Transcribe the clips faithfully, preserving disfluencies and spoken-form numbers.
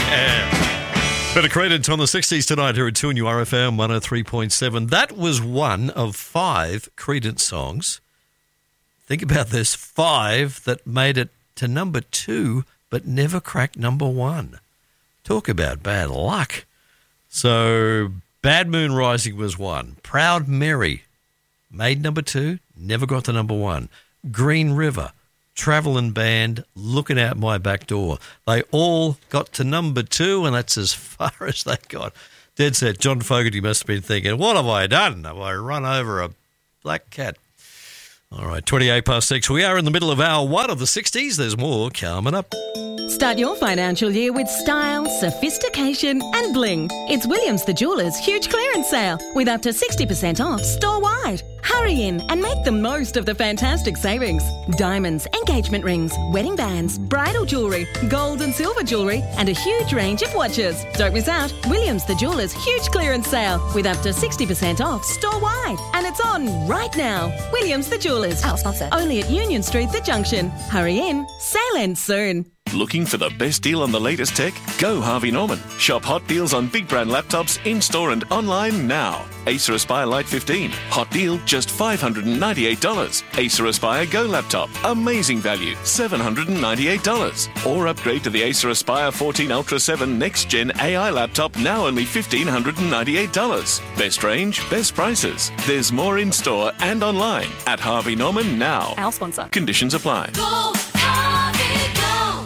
Yeah. Better credit on the sixties tonight here at two N U R F M one oh three point seven. That was one of five Creedence songs. Think about this, five that made it to number two but never cracked number one. Talk about bad luck. So Bad Moon Rising was one. Proud Mary made number two, never got to number one. Green River, Travelling Band, Looking Out My Back Door. They all got to number two, and that's as far as they got. Dead set. John Fogerty must have been thinking, what have I done? Have I run over a black cat? All right, twenty-eight past six. We are in the middle of hour one of the sixties. There's more coming up. Start your financial year with style, sophistication and bling. It's Williams the Jeweller's huge clearance sale with up to sixty percent off store-wide. Hurry in and make the most of the fantastic savings. Diamonds, engagement rings, wedding bands, bridal jewellery, gold and silver jewellery and a huge range of watches. Don't miss out. Williams the Jeweller's huge clearance sale with up to sixty percent off store-wide. And it's on right now. Williams the Jeweller's. Our sponsor. Only at Union Street, The Junction. Hurry in. Sale ends soon. Looking for the best deal on the latest tech? Go Harvey Norman. Shop hot deals on big brand laptops in-store and online now. Acer Aspire Lite fifteen. Hot deal, just five hundred ninety-eight dollars. Acer Aspire Go laptop. Amazing value, seven hundred ninety-eight dollars. Or upgrade to the Acer Aspire fourteen Ultra seven Next Gen A I laptop, now only one thousand five hundred ninety-eight dollars. Best range, best prices. There's more in-store and online at Harvey Norman now. Our sponsor. Conditions apply. Go, Harvey, go.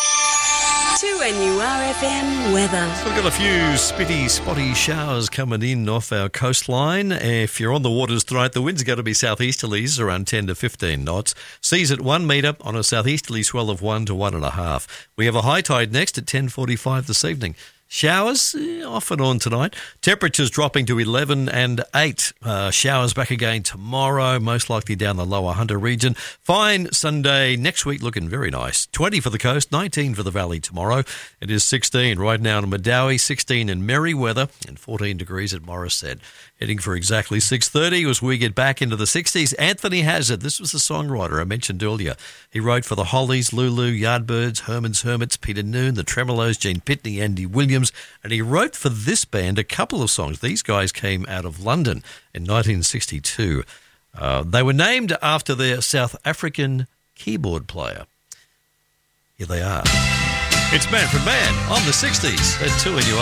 two N U R F M weather. So we've got a few spitty, spotty showers coming in off our coastline. If you're on the waters tonight, the winds are going to be southeasterlies around ten to fifteen knots. Seas at one metre on a southeasterly swell of one to one and a half. We have a high tide next at ten forty-five this evening. Showers eh, off and on tonight. Temperatures dropping to eleven and eight. Uh, showers back again tomorrow, most likely down the lower Hunter region. Fine Sunday next week, looking very nice. twenty for the coast, nineteen for the valley tomorrow. It is sixteen right now in Madawi, sixteen in Merriweather, and fourteen degrees at Morisset. Heading for exactly six thirty as we get back into the sixties. Anthony Hazard, this was the songwriter I mentioned earlier. He wrote for the Hollies, Lulu, Yardbirds, Herman's Hermits, Peter Noon, the Tremolos, Gene Pitney, Andy Williams, and he wrote for this band a couple of songs. These guys came out of London in nineteen sixty-two. Uh, they were named after their South African keyboard player. Here they are. It's Man from Man on the sixties at two N U R.